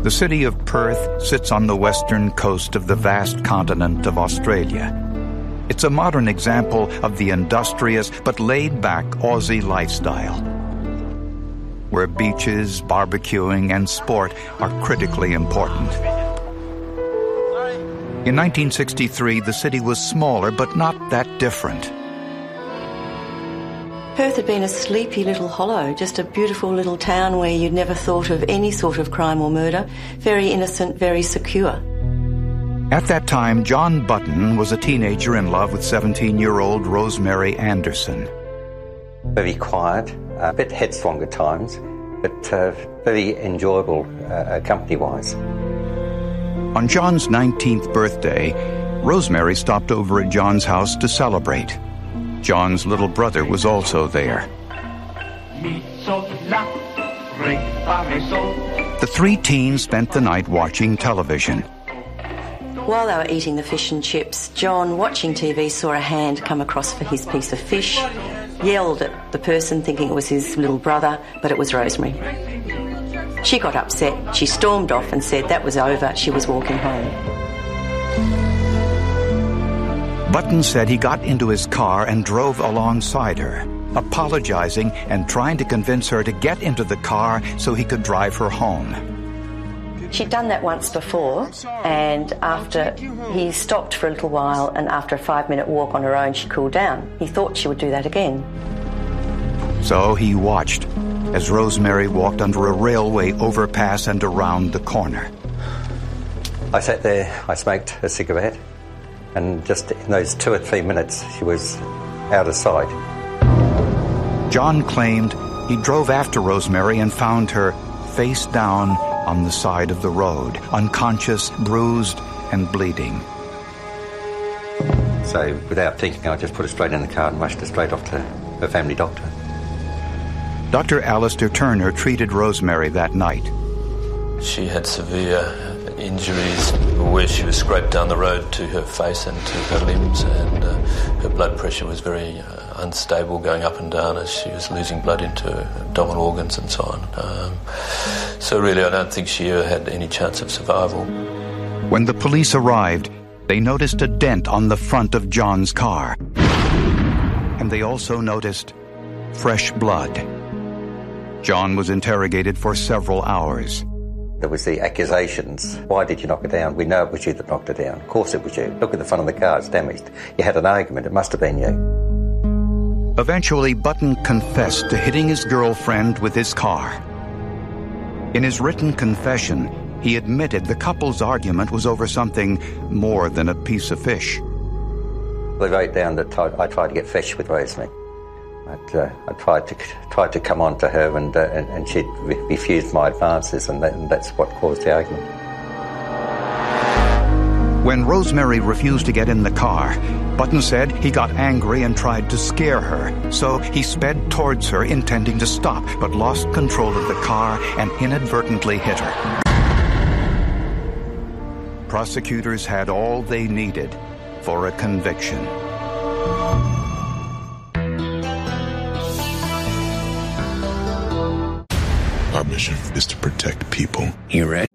The city of Perth sits on the western coast of the vast continent of Australia. It's a modern example of the industrious but laid-back Aussie lifestyle, where beaches, barbecuing, and sport are critically important. In 1963, the city was smaller, but not that different. Perth had been a sleepy little hollow, just a beautiful little town where you'd never thought of any sort of crime or murder. Very innocent, very secure. At that time, John Button was a teenager in love with 17-year-old Rosemary Anderson. Very quiet, a bit headstrong at times, but very enjoyable company-wise. On John's 19th birthday, Rosemary stopped over at John's house to celebrate. John's little brother was also there. The three teens spent the night watching television. While they were eating the fish and chips, John, watching TV, saw a hand come across for his piece of fish, yelled at the person thinking it was his little brother, but it was Rosemary. She got upset. She stormed off and said that was over. She was walking home. Button said he got into his car and drove alongside her, apologizing and trying to convince her to get into the car so he could drive her home. She'd done that once before, and after he stopped for a little while, and after a 5-minute walk on her own, she cooled down. He thought she would do that again. So he watched as Rosemary walked under a railway overpass and around the corner. I sat there, I smoked a cigarette, and just in those 2 or 3 minutes, she was out of sight. John claimed he drove after Rosemary and found her face down on the side of the road, unconscious, bruised, and bleeding. So without thinking, I just put her straight in the car and rushed her straight off to her family doctor. Dr. Alistair Turner treated Rosemary that night. She had severe injuries where she was scraped down the road to her face and to her limbs, and her blood pressure was very unstable, going up and down as she was losing blood into abdominal organs and so on. So really I don't think she ever had any chance of survival. When the police arrived, they noticed a dent on the front of John's car. And they also noticed fresh blood. John was interrogated for several hours. There was the accusations. Why did you knock her down? We know it was you that knocked her down. Of course it was you. Look at the front of the car, it's damaged. You had an argument, it must have been you. Eventually, Button confessed to hitting his girlfriend with his car. In his written confession, he admitted the couple's argument was over something more than a piece of fish. They wrote down that I tried to get fish with Rosemary. I tried to come on to her, and she refused my advances, and that's what caused the argument. When Rosemary refused to get in the car, Button said he got angry and tried to scare her, so he sped towards her, intending to stop, but lost control of the car and inadvertently hit her. Prosecutors had all they needed for a conviction. Our mission is to protect people. You ready?